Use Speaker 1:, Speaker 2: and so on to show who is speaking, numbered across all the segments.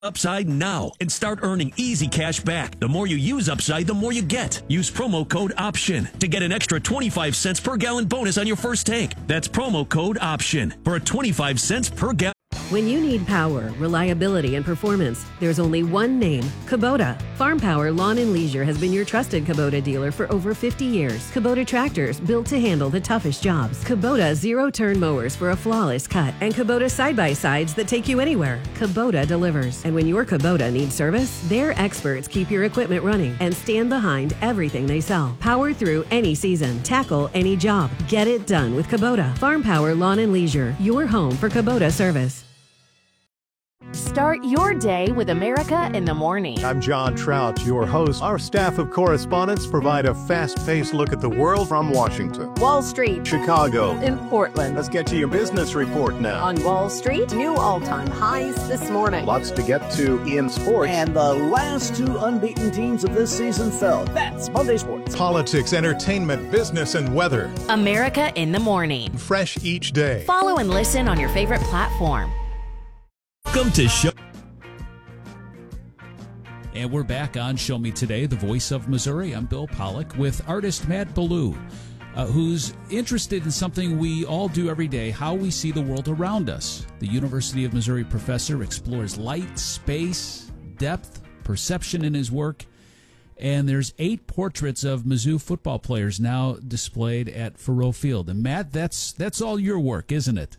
Speaker 1: Upside now and start earning easy cash back. The more you use Upside, the more you get. Use promo code OPTION to get an extra 25 cents per gallon bonus on your first tank. That's promo code OPTION for a 25 cents per gallon.
Speaker 2: When you need power, reliability, and performance, there's only one name, Kubota. Farm Power Lawn and Leisure has been your trusted Kubota dealer for over 50 years. Kubota tractors built to handle the toughest jobs. Kubota zero-turn mowers for a flawless cut. And Kubota side-by-sides that take you anywhere. Kubota delivers. And when your Kubota needs service, their experts keep your equipment running and stand behind everything they sell. Power through any season. Tackle any job. Get it done with Kubota. Farm Power Lawn and Leisure, your home for Kubota service.
Speaker 3: Start your day with America in the Morning.
Speaker 4: I'm John Trout, your host. Our staff of correspondents provide a fast-paced look at the world from Washington,
Speaker 3: Wall Street,
Speaker 4: Chicago,
Speaker 3: in Portland.
Speaker 4: Let's get to your business report now.
Speaker 3: On Wall Street, new all-time highs this morning.
Speaker 4: Lots to get to in sports.
Speaker 5: And the last two unbeaten teams of this season fell. That's Monday Sports.
Speaker 4: Politics, entertainment, business, and weather.
Speaker 3: America in the Morning.
Speaker 4: Fresh each day.
Speaker 3: Follow and listen on your favorite platform.
Speaker 1: Welcome to Show.
Speaker 6: And we're back on Show Me Today, the voice of Missouri. I'm Bill Pollock with artist Matt Ballou, who's interested in something we all do every day, how we see the world around us. The University of Missouri professor explores light, space, depth, perception in his work. And there's 8 portraits of Mizzou football players now displayed at Faurot Field. And Matt, that's all your work, isn't it?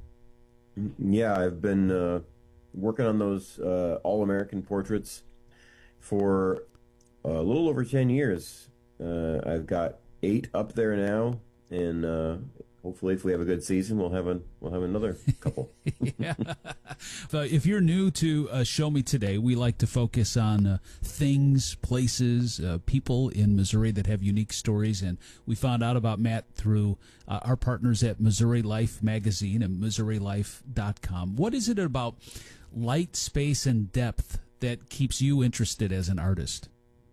Speaker 7: Yeah, I've been working on those All-American portraits for a little over 10 years. I've got 8 up there now, and hopefully, if we have a good season, we'll have another couple.
Speaker 6: Yeah. If you're new to Show Me Today, we like to focus on things, places, people in Missouri that have unique stories, and we found out about Matt through our partners at Missouri Life Magazine and MissouriLife.com. What is it about light, space, and depth that keeps you interested as an artist?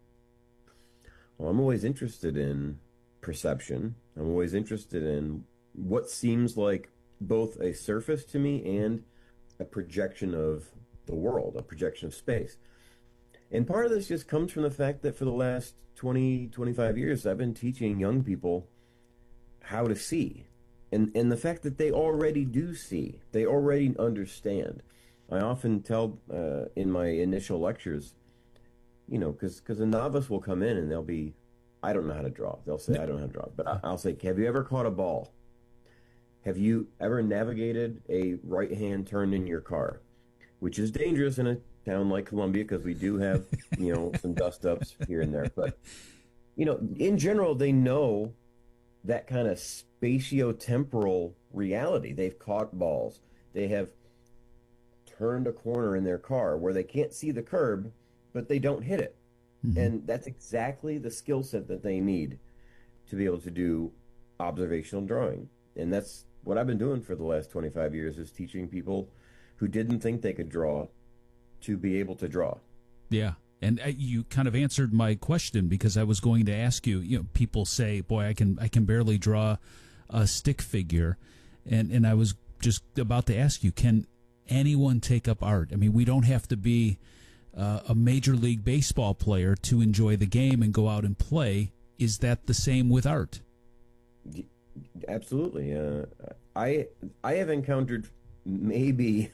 Speaker 7: Well, I'm always interested in perception. I'm always interested in what seems like both a surface to me and a projection of the world, a projection of space. And part of this just comes from the fact that for the last 20, 25 years, I've been teaching young people how to see. And the fact that they already do see, they already understand. I often tell in my initial lectures, because a novice will come in and they'll be, I don't know how to draw. They'll say, I don't know how to draw. But I'll say, have you ever caught a ball? Have you ever navigated a right-hand turn in your car? Which is dangerous in a town like Columbia because we do have, some dust-ups here and there. But, in general, they know that kind of spatio-temporal reality. They've caught balls. They have turned a corner in their car where they can't see the curb, but they don't hit it. Mm-hmm. And that's exactly the skill set that they need to be able to do observational drawing. And that's what I've been doing for the last 25 years, is teaching people who didn't think they could draw to be able to draw.
Speaker 6: Yeah. And you kind of answered my question, because I was going to ask you, people say, boy, I can barely draw a stick figure. And I was just about to ask you, can anyone take up art? I mean, we don't have to be a Major League Baseball player to enjoy the game and go out and play. Is that the same with art?
Speaker 7: Absolutely. I have encountered maybe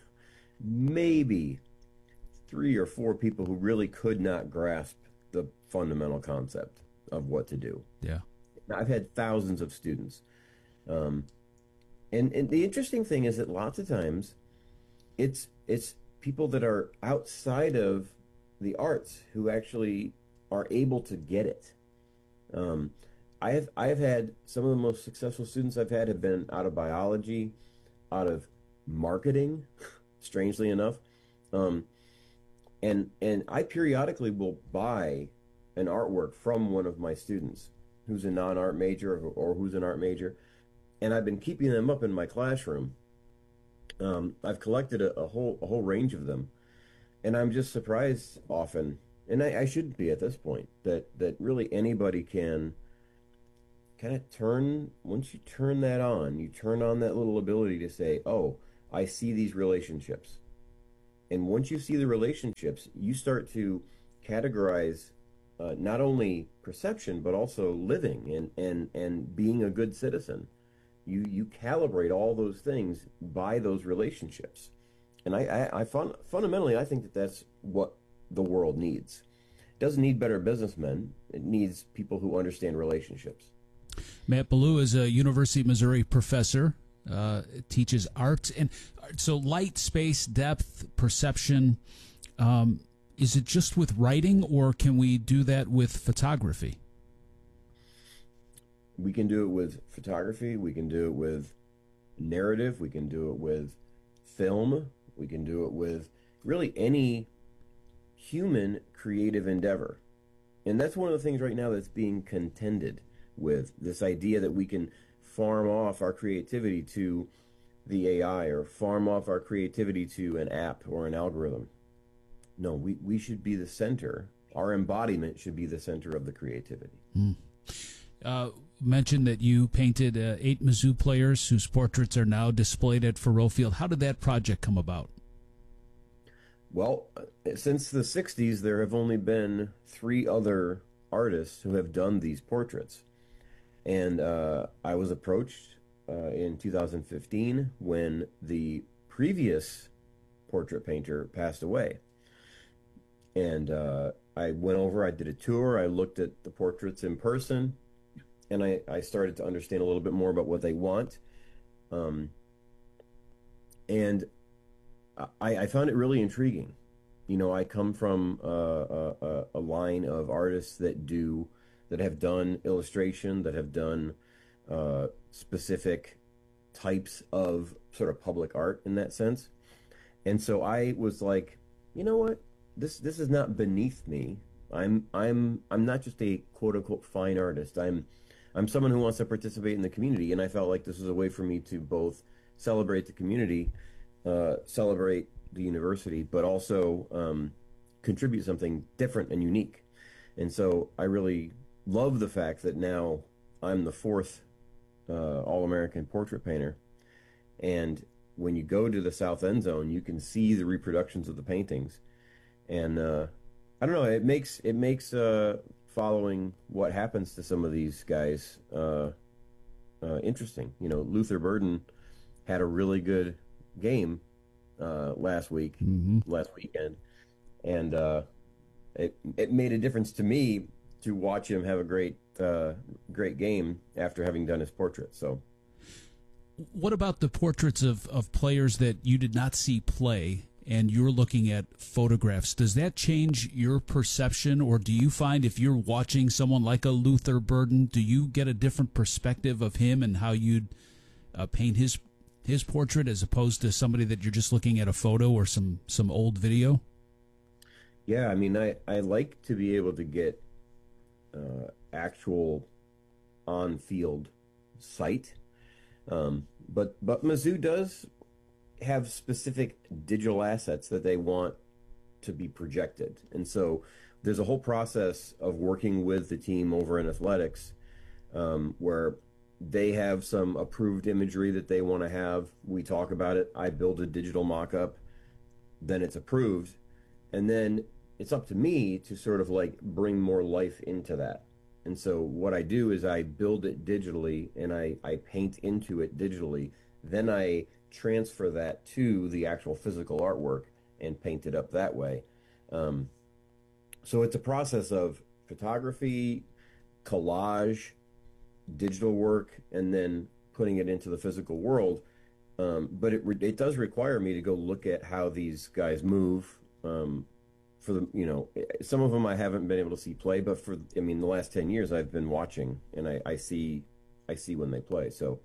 Speaker 7: 3 or 4 people who really could not grasp the fundamental concept of what to do.
Speaker 6: Yeah.
Speaker 7: I've had thousands of students. And the interesting thing is that lots of times it's people that are outside of the arts who actually are able to get it. I have had some of the most successful students I've had have been out of biology, out of marketing, strangely enough. And I periodically will buy an artwork from one of my students who's a non-art major or who's an art major, and I've been keeping them up in my classroom. I've collected a whole range of them, and I'm just surprised often, and I shouldn't be at this point, that really anybody can kind of once you turn that on, you turn on that little ability to say, oh, I see these relationships. And once you see the relationships, you start to categorize not only perception but also living and being a good citizen. You calibrate all those things by those relationships, and fundamentally I think that that's what the world needs. It doesn't need better businessmen. It needs people who understand relationships.
Speaker 6: Matt Ballou is a University of Missouri professor, teaches art, and so light, space, depth, perception. Is it just with writing, or can we do that with photography?
Speaker 7: We can do it with photography. We can do it with narrative. We can do it with film. We can do it with really any human creative endeavor. And that's one of the things right now that's being contended with, this idea that we can farm off our creativity to the AI or farm off our creativity to an app or an algorithm. No, we should be the center. Our embodiment should be the center of the creativity.
Speaker 6: Mentioned that you painted 8 Mizzou players whose portraits are now displayed at Faurot Field. How did that project come about?
Speaker 7: Well, since the 60s, there have only been 3 other artists who have done these portraits. And I was approached in 2015 when the previous portrait painter passed away. And I went over, I did a tour, I looked at the portraits in person, and I started to understand a little bit more about what they want. And I found it really intriguing. You know, I come from a line of artists that have done illustration, that have done specific types of sort of public art in that sense. And so I was like, you know what? This is not beneath me. I'm not just a quote unquote fine artist. I'm someone who wants to participate in the community, and I felt like this was a way for me to both celebrate the community, celebrate the university, but also contribute something different and unique. And so I really love the fact that now I'm the 4th All-American portrait painter, and when you go to the South End Zone, you can see the reproductions of the paintings, and I don't know, it makes following what happens to some of these guys interesting. You know, Luther Burden had a really good game last weekend, and it made a difference to me to watch him have a great game after having done his portrait. So,
Speaker 6: what about the portraits of players that you did not see play, and you're looking at photographs? Does that change your perception, or do you find if you're watching someone like a Luther Burden, do you get a different perspective of him and how you'd paint his portrait as opposed to somebody that you're just looking at a photo or some old video?
Speaker 7: Yeah, I mean, I like to be able to get actual on-field sight, but Mizzou does have specific digital assets that they want to be projected, and so there's a whole process of working with the team over in athletics where they have some approved imagery that they want to have. We talk about it. I build a digital mock-up, then it's approved, and then it's up to me to sort of like bring more life into that. And so what I do is I build it digitally and I paint into it digitally. Then I transfer that to the actual physical artwork and paint it up that way. So it's a process of photography, collage, digital work, and then putting it into the physical world. But it does require me to go look at how these guys move. For the, you know, some of them I haven't been able to see play, but the last 10 years I've been watching, and I see when they play. So,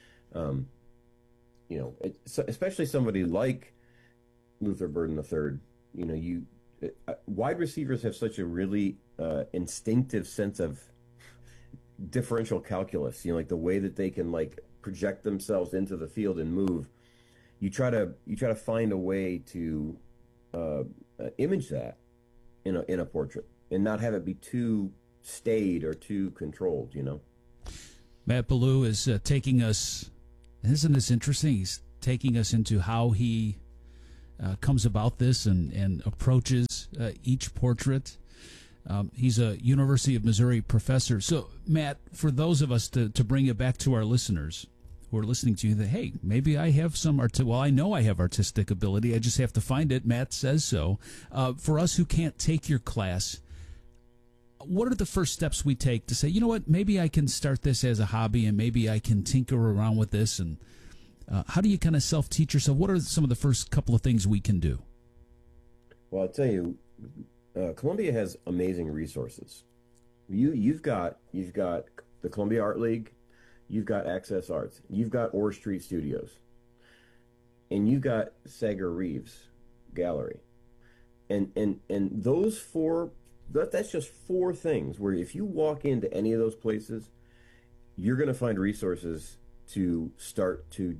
Speaker 7: you know, especially somebody like Luther Burden III, you know, wide receivers have such a really instinctive sense of differential calculus, you know, like the way that they can like project themselves into the field and move. You try to find a way to image that in a portrait and not have it be too staid or too controlled, you know.
Speaker 6: Matt Ballou is taking us, isn't this interesting? He's taking us into how he comes about this and approaches each portrait. He's a University of Missouri professor. So, Matt, for those of us to bring it back to our listeners who are listening to you, that, hey, maybe I have some I know I have artistic ability. I just have to find it. Matt says so. For us who can't take your class, what are the first steps we take to say, you know what, maybe I can start this as a hobby and maybe I can tinker around with this? And how do you kind of self-teach yourself? What are some of the first couple of things we can do?
Speaker 7: Well, I'll tell you, Columbia has amazing resources. You've got the Columbia Art League, you've got Access Arts, you've got Orr Street Studios, and you've got Sager Reeves Gallery, and those four. That's just four things where if you walk into any of those places, you're going to find resources to start to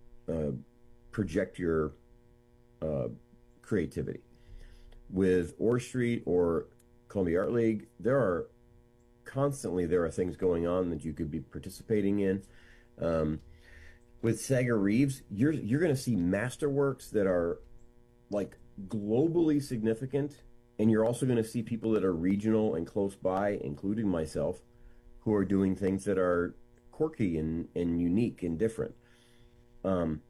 Speaker 7: project your creativity. With Orr Street or Columbia Art League, there are things going on that you could be participating in. With Sager Reeves, you're going to see masterworks that are like globally significant. And you're also going to see people that are regional and close by, including myself, who are doing things that are quirky and unique and different. So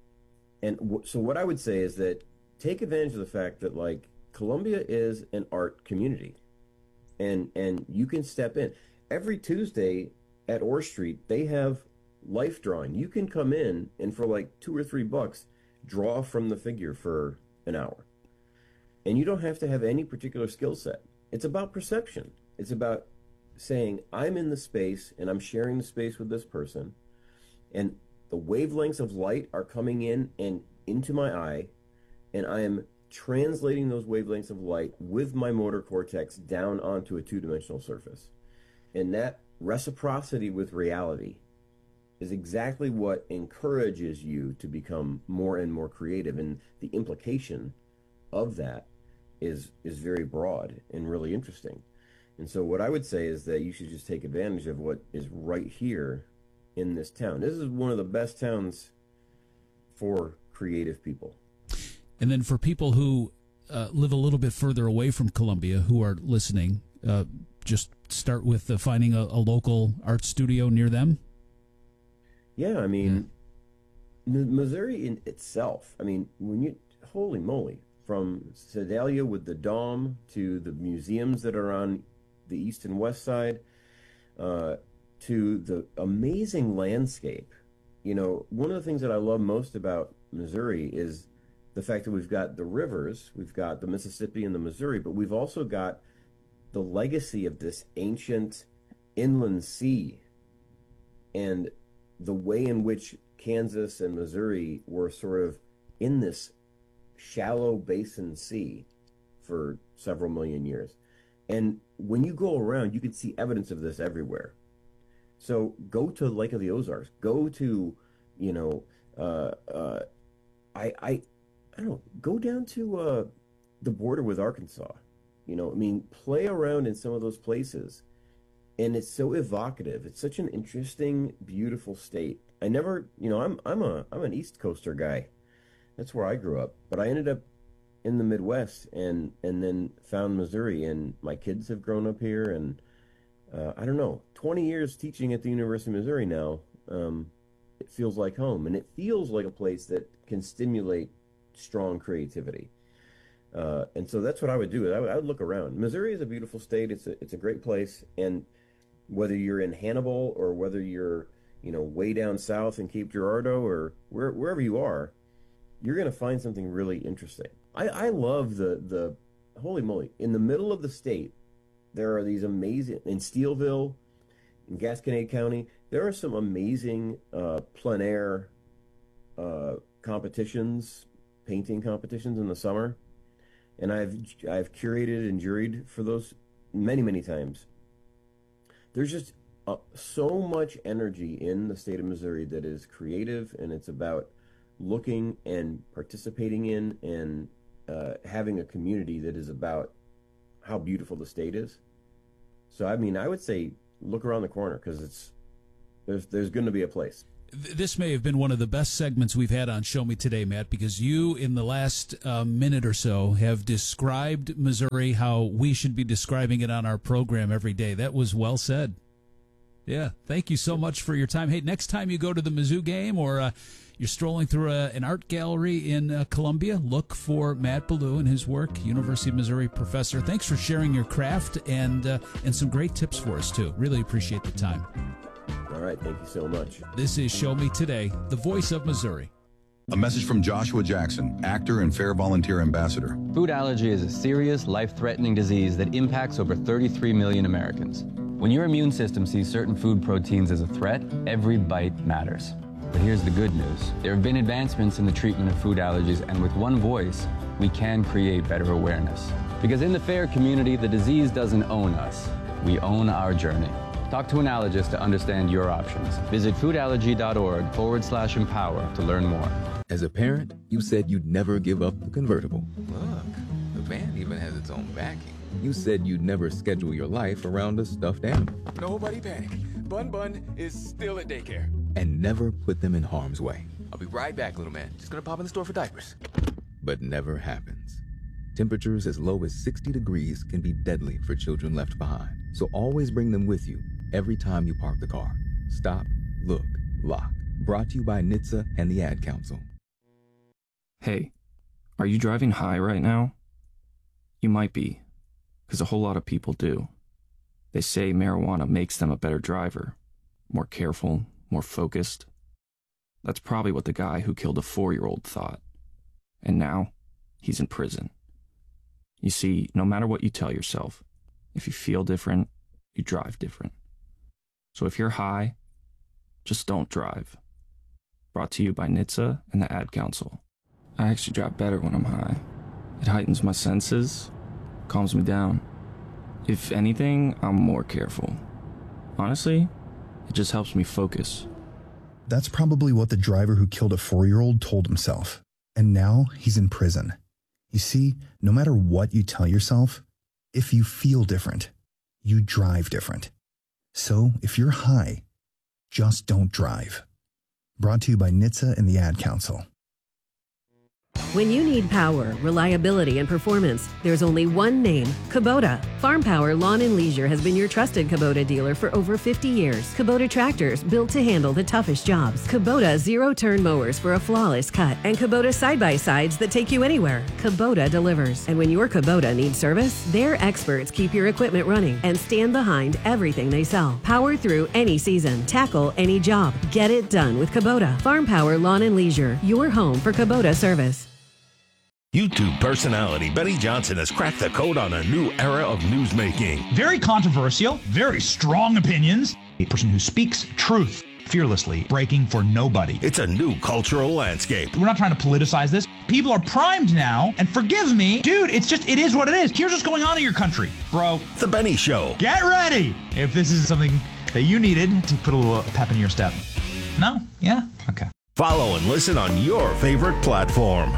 Speaker 7: what I would say is that take advantage of the fact that, like, Columbia is an art community. And you can step in. Every Tuesday at Orr Street, they have life drawing. You can come in and for like $2 or $3, draw from the figure for an hour. And you don't have to have any particular skill set. It's about perception. It's about saying, I'm in the space and I'm sharing the space with this person. And the wavelengths of light are coming in and into my eye. And I am translating those wavelengths of light with my motor cortex down onto a two-dimensional surface. And that reciprocity with reality is exactly what encourages you to become more and more creative. And the implication of that is very broad and really interesting. And so what I would say is that you should just take advantage of what is right here in this town. This is one of the best towns for creative people.
Speaker 6: And then for people who live a little bit further away from Columbia who are listening, just start with finding a local art studio near them.
Speaker 7: Yeah, I mean, Missouri in itself, I mean, holy moly, from Sedalia with the Dome to the museums that are on the east and west side, to the amazing landscape. You know, one of the things that I love most about Missouri is the fact that we've got the rivers, we've got the Mississippi and the Missouri, but we've also got the legacy of this ancient inland sea and the way in which Kansas and Missouri were sort of in this shallow basin sea for several million years. And when you go around, you can see evidence of this everywhere. So go to Lake of the Ozarks. Go to, you know, I don't know, go down to the border with Arkansas. You know, I mean, play around in some of those places. And it's so evocative. It's such an interesting, beautiful state. I never, you know, I'm an East Coaster guy. That's where I grew up. But I ended up in the Midwest and then found Missouri, and my kids have grown up here, and I don't know, 20 years teaching at the University of Missouri now. It feels like home, and it feels like a place that can stimulate strong creativity. And so that's what I would do. I would look around. Missouri is a beautiful state. It's a great place, and whether you're in Hannibal or whether you're, you know, way down south in Cape Girardeau or wherever you are, you're going to find something really interesting. I love the holy moly, in the middle of the state, there are these amazing, in Steelville, in Gasconade County, there are some amazing plein air competitions, painting competitions in the summer. And I've curated and juried for those many times. There's just so much energy in the state of Missouri that is creative, and it's about looking and participating in and having a community that is about how beautiful the state is. So I mean, I would say look around the corner, because there's going to be a place.
Speaker 6: This may have been one of the best segments we've had on Show Me Today, Matt, because you, in the last minute or so, have described Missouri how we should be describing it on our program every day. That was well said. Yeah, thank you so much for your time. Hey, next time you go to the Mizzou game or you're strolling through an art gallery in Columbia, look for Matt Ballou and his work, University of Missouri professor. Thanks for sharing your craft and some great tips for us, too. Really appreciate the time.
Speaker 7: All right, thank you so much.
Speaker 6: This is Show Me Today, the voice of Missouri.
Speaker 8: A message from Joshua Jackson, actor and Fair Volunteer Ambassador.
Speaker 9: Food allergy is a serious, life-threatening disease that impacts over 33 million Americans. When your immune system sees certain food proteins as a threat, every bite matters. But here's the good news. There have been advancements in the treatment of food allergies, and with one voice, we can create better awareness. Because in the FAIR community, the disease doesn't own us. We own our journey. Talk to an allergist to understand your options. Visit foodallergy.org/empower to learn more.
Speaker 10: As a parent, you said you'd never give up the convertible.
Speaker 11: Look, the van even has its own backing.
Speaker 10: You said you'd never schedule your life around a stuffed animal.
Speaker 11: Nobody panic. Bun is still at daycare.
Speaker 10: And never put them in harm's way.
Speaker 11: I'll be right back, little man. Just gonna pop in the store for diapers.
Speaker 10: But never happens. Temperatures as low as 60 degrees can be deadly for children left behind. So always bring them with you every time you park the car. Stop, look, lock. Brought to you by NHTSA and the Ad Council.
Speaker 12: Hey, are you driving high right now? You might be, because a whole lot of people do. They say marijuana makes them a better driver, more careful, more focused. That's probably what the guy who killed a 4-year-old thought. And now, he's in prison. You see, no matter what you tell yourself, if you feel different, you drive different. So if you're high, just don't drive. Brought to you by NHTSA and the Ad Council. I actually drive better when I'm high. It heightens my senses, calms me down. If anything, I'm more careful. Honestly, it just helps me focus.
Speaker 13: That's probably what the driver who killed a 4-year-old told himself. And now he's in prison. You see, no matter what you tell yourself, if you feel different, you drive different. So if you're high, just don't drive. Brought to you by NHTSA and the Ad Council.
Speaker 2: When you need power, reliability, and performance, there's only one name, Kubota. Farm Power Lawn and Leisure has been your trusted Kubota dealer for over 50 years. Kubota tractors built to handle the toughest jobs. Kubota zero-turn mowers for a flawless cut. And Kubota side-by-sides that take you anywhere. Kubota delivers. And when your Kubota needs service, their experts keep your equipment running and stand behind everything they sell. Power through any season. Tackle any job. Get it done with Kubota. Farm Power Lawn and Leisure, your home for Kubota service.
Speaker 14: YouTube personality Benny Johnson has cracked the code on a new era of newsmaking.
Speaker 15: Very controversial, very strong opinions. A person who speaks truth fearlessly, breaking for nobody.
Speaker 14: It's a new cultural landscape.
Speaker 15: We're not trying to politicize this. People are primed now, and forgive me, dude, it is what it is. Here's what's going on in your country, bro.
Speaker 14: The Benny Show.
Speaker 15: Get ready if this is something that you needed to put a little pep in your step. No? Yeah? Okay.
Speaker 14: Follow and listen on your favorite platform.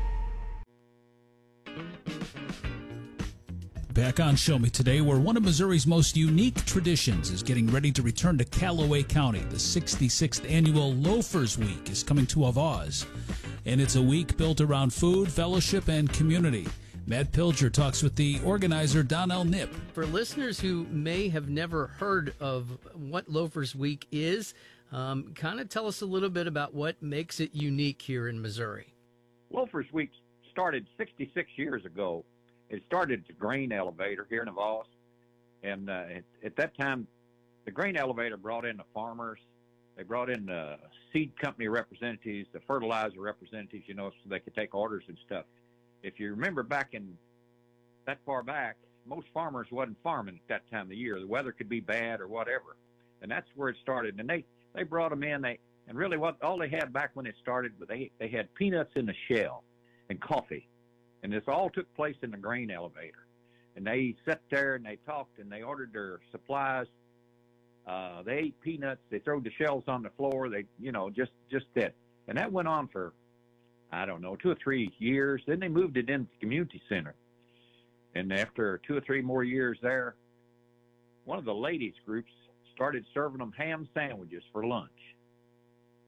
Speaker 6: Back on Show Me Today, where one of Missouri's most unique traditions is getting ready to return to Callaway County. The 66th annual Loafers Week is coming to Avoz, and it's a week built around food, fellowship, and community. Matt Pilger talks with the organizer, Donnell Knipp.
Speaker 16: For listeners who may have never heard of what Loafers Week is, kind of tell us a little bit about what makes it unique here in Missouri.
Speaker 17: Loafers Week started 66 years ago. It started at the grain elevator here in Avoz, and at that time, the grain elevator brought in the farmers. They brought in the seed company representatives, the fertilizer representatives, so they could take orders and stuff. If you remember back in that far back, most farmers wasn't farming at that time of the year. The weather could be bad or whatever, and that's where it started. And they brought them in. And really, all they had back when it started, they had peanuts in the shell and coffee. And this all took place in the grain elevator. And they sat there and they talked and they ordered their supplies. They ate peanuts. They threw the shells on the floor. They, just that. And that went on for, 2 or 3 years. Then they moved it into the community center. And after 2 or 3 more years there, one of the ladies groups started serving them ham sandwiches for lunch.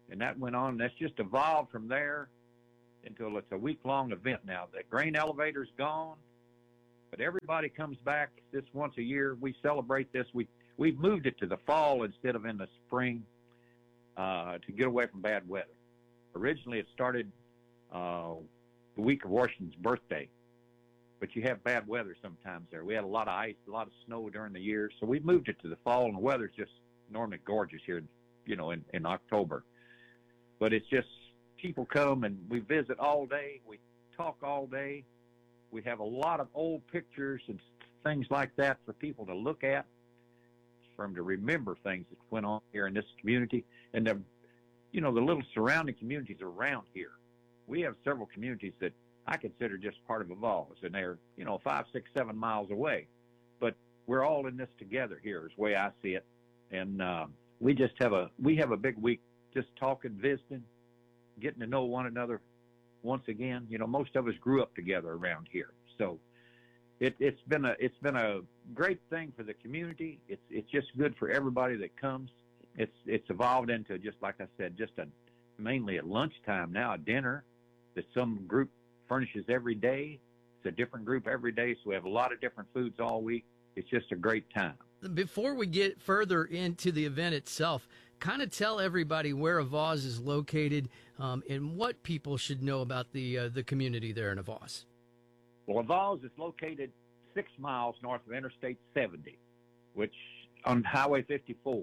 Speaker 17: And that went on. That's just evolved from there until it's a week-long event now. The grain elevator's gone, but everybody comes back this once a year. We celebrate this. We've moved it to the fall instead of in the spring to get away from bad weather. Originally, it started the week of Washington's birthday, but you have bad weather sometimes there. We had a lot of ice, a lot of snow during the year, so we moved it to the fall, and the weather's just normally gorgeous here, in October. But it's just people come and we visit all day. We talk all day. We have a lot of old pictures and things like that for people to look at, for them to remember things that went on here in this community. And the little surrounding communities around here. We have several communities that I consider just part of Evalls, and they're 5, 6, 7 miles away. But we're all in this together here, is the way I see it. And we have a big week just talking, visiting, getting to know one another once again. Most of us grew up together around here, so it's been a great thing for the community. It's just good for everybody that comes. It's evolved into, just like I said, mainly at lunchtime now, a dinner that some group furnishes every day. It's a different group every day, so we have a lot of different foods all week. It's just a great time.
Speaker 16: Before we get further into the event itself, kind of tell everybody where Evalls is located and what people should know about the community there in Evalls.
Speaker 17: Well, Evalls is located 6 miles north of Interstate 70, which on Highway 54.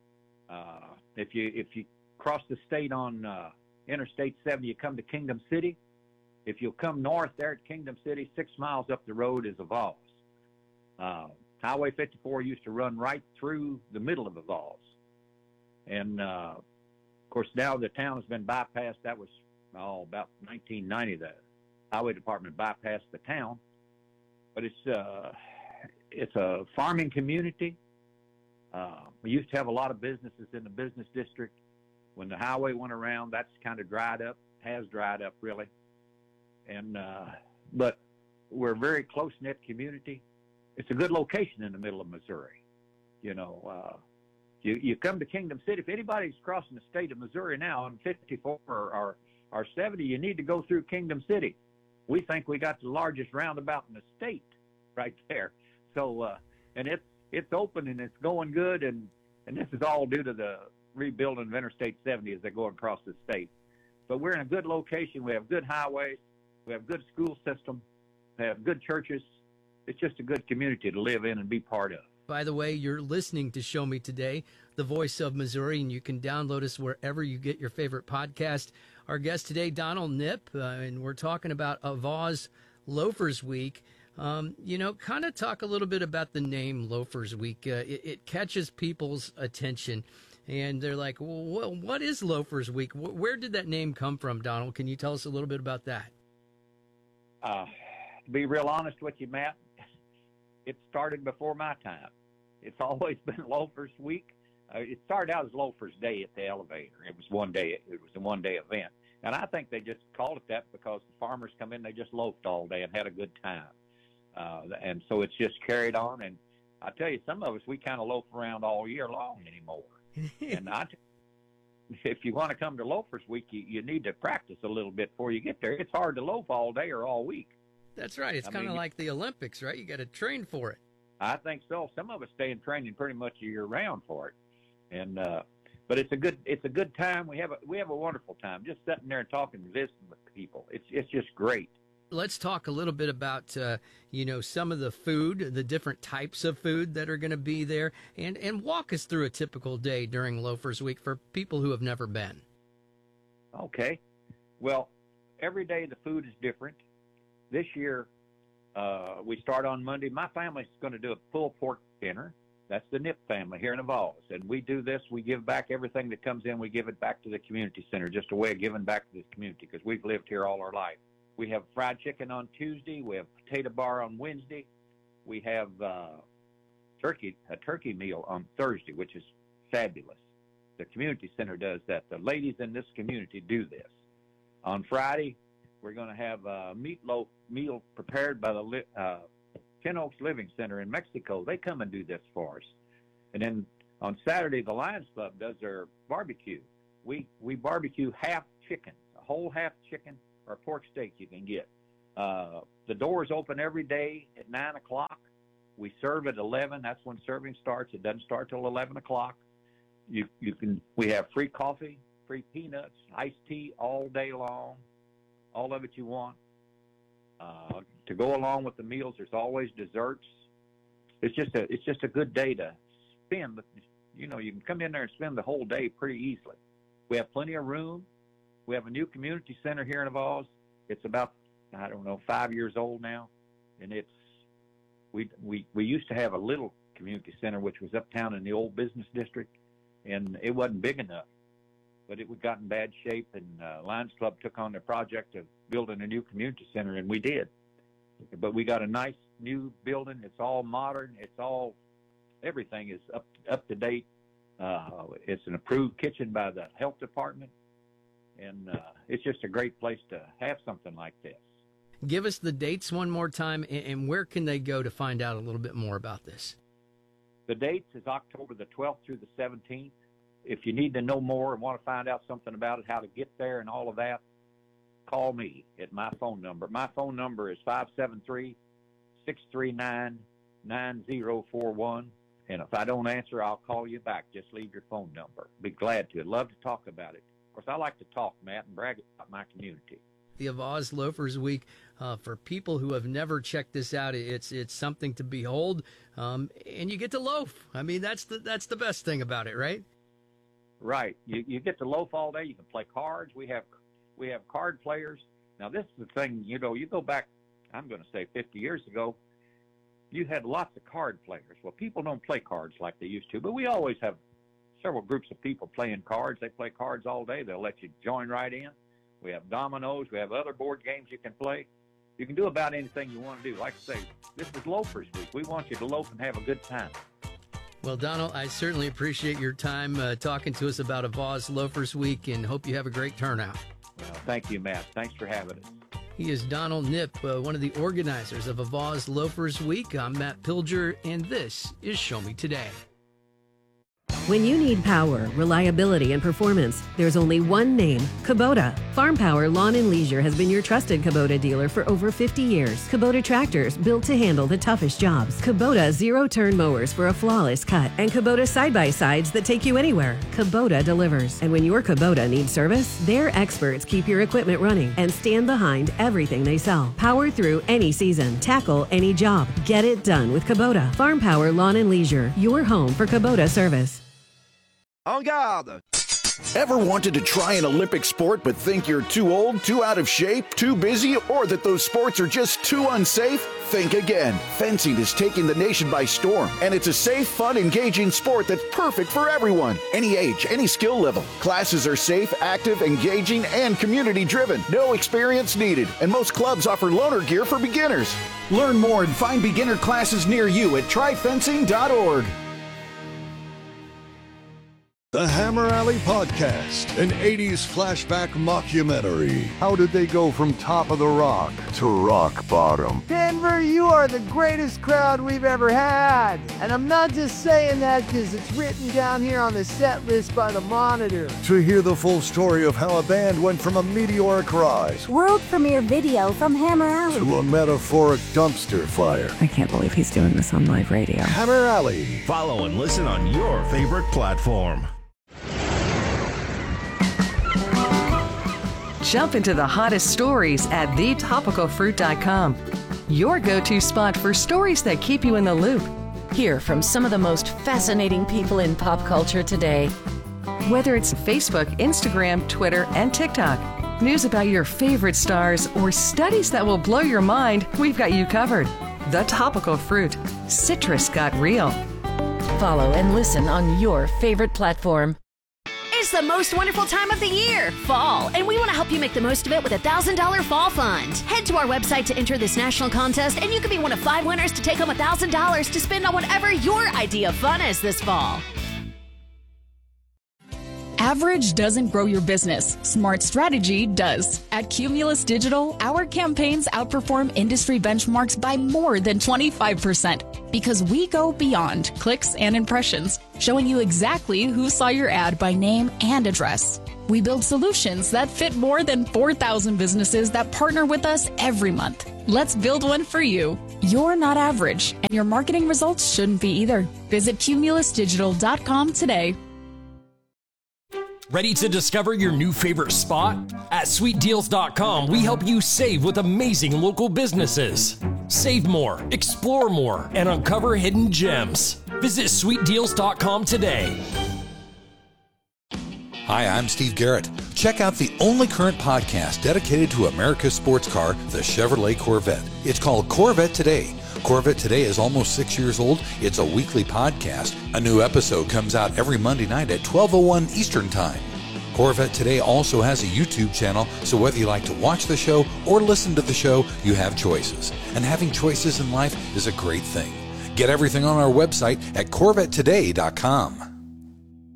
Speaker 17: If you cross the state on Interstate 70, you come to Kingdom City. If you'll come north there at Kingdom City, 6 miles up the road is Evalls. Highway 54 used to run right through the middle of Evalls. And, of course, now the town has been bypassed. That was about 1990. The highway department bypassed the town. But it's a farming community. We used to have a lot of businesses in the business district. When the highway went around, that's kind of dried up, has dried up, really. And but we're a very close-knit community. It's a good location in the middle of Missouri. You come to Kingdom City. If anybody's crossing the state of Missouri now on 54 or 70, you need to go through Kingdom City. We think we got the largest roundabout in the state right there. So, and it's open and it's going good, and this is all due to the rebuilding of Interstate 70 as they go across the state. But we're in a good location. We have good highways. We have good school system. We have good churches. It's just a good community to live in and be part of.
Speaker 16: By the way, you're listening to Show Me Today, the voice of Missouri, and you can download us wherever you get your favorite podcast. Our guest today, Donald Knipp, and we're talking about Evalls Loafers Week. Kind of talk a little bit about the name Loafers Week. It catches people's attention, and they're like, well, what is Loafers Week? Where did that name come from, Donald? Can you tell us a little bit about that?
Speaker 17: To be real honest with you, Matt, it started before my time. It's always been Loafers Week. It started out as Loafers Day at the elevator. It was a one-day event. And I think they just called it that because the farmers come in, they just loafed all day and had a good time. And so it's just carried on. And I tell you, some of us, we kind of loaf around all year long anymore. And if you want to come to Loafers Week, you need to practice a little bit before you get there. It's hard to loaf all day or all week.
Speaker 16: That's right. It's kind of like the Olympics, right? You got to train for it.
Speaker 17: I think so. Some of us stay in training pretty much year round for it. And but it's a good time. We have a wonderful time just sitting there and talking and visiting with people. It's just great.
Speaker 16: Let's talk a little bit about some of the food, the different types of food that are going to be there, and walk us through a typical day during Loafers Week for people who have never been.
Speaker 17: Okay. Well, every day the food is different. This year, we start on Monday. My family's going to do a pulled pork dinner. That's the Knipp family here in Evalls. And we do this. We give back everything that comes in. We give it back to the community center, just a way of giving back to this community because we've lived here all our life. We have fried chicken on Tuesday. We have potato bar on Wednesday. We have a turkey meal on Thursday, which is fabulous. The community center does that. The ladies in this community do this. On Friday, we're going to have a meatloaf meal prepared by the Ten Oaks Living Center in Mexico. They come and do this for us. And then on Saturday, the Lions Club does their barbecue. we barbecue half chicken, a whole half chicken or a pork steak you can get. The doors open every day at 9 o'clock. We serve at 11. That's when serving starts. It doesn't start till 11 o'clock. We have free coffee, free peanuts, iced tea all day long, all of it you want. To go along with the meals, there's always desserts. It's just a good day to spend. You can come in there and spend the whole day pretty easily. We have plenty of room. We have a new community center here in Avoz. It's about, 5 years old now, and we used to have a little community center which was uptown in the old business district, and it wasn't big enough, but it got in bad shape, and Lions Club took on the project of building a new community center, and we did. But we got a nice new building. It's all modern. Everything is up to date. It's an approved kitchen by the health department, and it's just a great place to have something like this.
Speaker 16: Give us the dates one more time, and where can they go to find out a little bit more about this?
Speaker 17: The dates is October the 12th through the 17th. If you need to know more and want to find out something about it, how to get there and all of that, call me at my phone number. My phone number is 573-639-9041. And if I don't answer, I'll call you back. Just leave your phone number. Be glad to. I'd love to talk about it. Of course, I like to talk, Matt, and brag about my community.
Speaker 16: The Avoz Loafers Week, for people who have never checked this out, it's something to behold, and you get to loaf. I mean, that's the best thing about it, right?
Speaker 17: Right. You get to loaf all day. You can play cards. We have card players. Now, this is the thing, you go back, I'm going to say 50 years ago, you had lots of card players. Well, people don't play cards like they used to, but we always have several groups of people playing cards. They play cards all day. They'll let you join right in. We have dominoes. We have other board games you can play. You can do about anything you want to do. Like I say, this is Loafers Week. We want you to loaf and have a good time.
Speaker 16: Well, Donald, I certainly appreciate your time talking to us about Avoz Loafers Week, and hope you have a great turnout.
Speaker 17: Well, thank you, Matt. Thanks for having us.
Speaker 16: He is Donald Nip, one of the organizers of Avoz Loafers Week. I'm Matt Pilger, and this is Show Me Today.
Speaker 2: When you need power, reliability, and performance, there's only one name, Kubota. Farm Power Lawn and Leisure has been your trusted Kubota dealer for over 50 years. Kubota tractors built to handle the toughest jobs. Kubota zero-turn mowers for a flawless cut. And Kubota side-by-sides that take you anywhere. Kubota delivers. And when your Kubota needs service, their experts keep your equipment running and stand behind everything they sell. Power through any season. Tackle any job. Get it done with Kubota. Farm Power Lawn and Leisure, your home for Kubota service.
Speaker 18: En garde! Ever wanted to try an Olympic sport but think you're too old, too out of shape, too busy, or that those sports are just too unsafe? Think again. Fencing is taking the nation by storm, and it's a safe, fun, engaging sport that's perfect for everyone. Any age, any skill level. Classes are safe, active, engaging, and community-driven. No experience needed, and most clubs offer loaner gear for beginners. Learn more and find beginner classes near you at tryfencing.org.
Speaker 19: The Hammer Alley Podcast, an 80s flashback mockumentary.
Speaker 4: How did they go from top of the rock to rock bottom?
Speaker 20: Denver, you are the greatest crowd we've ever had. And I'm not just saying that because it's written down here on the set list by the Monitor.
Speaker 19: To hear the full story of how a band went from a meteoric rise,
Speaker 21: world premiere video from Hammer Alley,
Speaker 19: to a metaphoric dumpster fire.
Speaker 22: I can't believe he's doing this on live radio.
Speaker 19: Hammer Alley.
Speaker 14: Follow and listen on your favorite platform.
Speaker 23: Jump into the hottest stories at thetopicalfruit.com. Your go-to spot for stories that keep you in the loop.
Speaker 3: Hear from some of the most fascinating people in pop culture today.
Speaker 23: Whether it's Facebook, Instagram, Twitter, and TikTok, news about your favorite stars, or studies that will blow your mind, we've got you covered. The Topical Fruit. Citrus got real.
Speaker 3: Follow and listen on your favorite platform.
Speaker 24: It's the most wonderful time of the year, fall, and we want to help you make the most of it with a $1,000 fall fund. Head to our website to enter this national contest, and you could be one of 5 winners to take home $1,000 to spend on whatever your idea of fun is this fall.
Speaker 25: Average doesn't grow your business. Smart strategy does. At Cumulus Digital, our campaigns outperform industry benchmarks by more than 25% because we go beyond clicks and impressions, showing you exactly who saw your ad by name and address. We build solutions that fit more than 4,000 businesses that partner with us every month. Let's build one for you. You're not average, and your marketing results shouldn't be either. Visit cumulusdigital.com today.
Speaker 1: Ready to discover your new favorite spot? At sweetdeals.com, we help you save with amazing local businesses. Save more, explore more, and uncover hidden gems. Visit sweetdeals.com today.
Speaker 5: Hi, I'm Steve Garrett. Check out the only current podcast dedicated to America's sports car, the Chevrolet Corvette. It's called Corvette Today. Corvette Today is almost 6 years old. It's a weekly podcast. A new episode comes out every Monday night at 12:01 Eastern Time. Corvette Today also has a YouTube channel, so whether you like to watch the show or listen to the show, you have choices. And having choices in life is a great thing. Get everything on our website at CorvetteToday.com.